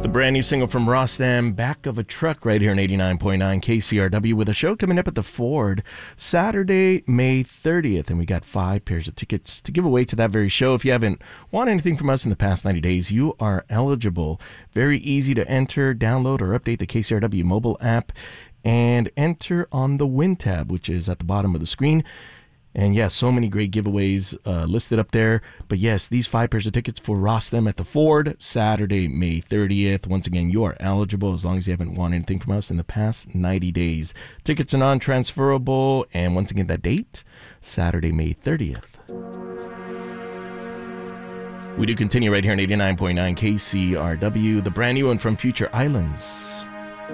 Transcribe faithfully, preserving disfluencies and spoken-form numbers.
The brand new single from Rostam, Back of a Truck, right here on eighty-nine point nine K C R W, with a show coming up at the Ford Saturday, May thirtieth. And we got five pairs of tickets to give away to that very show. If you haven't won anything from us in the past ninety days, you are eligible. Very easy to enter. Download or update the K C R W mobile app and enter on the Win tab, which is at the bottom of the screen. And yes, so many great giveaways uh, listed up there. But yes, these five pairs of tickets for Rostam at the Ford, Saturday, May thirtieth. Once again, you are eligible as long as you haven't won anything from us in the past ninety days. Tickets are non-transferable. And once again, that date, Saturday, May thirtieth. We do continue right here on eighty-nine point nine K C R W, the brand new one from Future Islands.